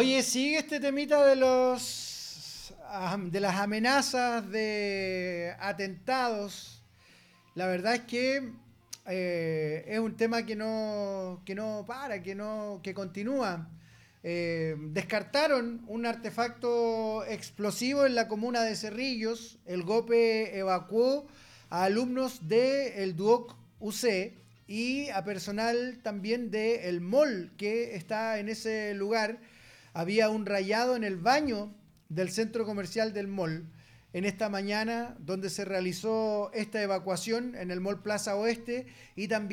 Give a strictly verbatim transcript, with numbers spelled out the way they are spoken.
Oye, sigue este temita de los am- de las amenazas de atentados. La verdad es que eh, es un tema que no, que no para, que no, que continúa. Eh, descartaron un artefacto explosivo en la comuna de Cerrillos. El GOPE evacuó a alumnos del DUOC U C y a personal también del mall que está en ese lugar. Había un rayado en el baño del centro comercial del mall en esta mañana donde se realizó esta evacuación en el Mall Plaza Oeste y también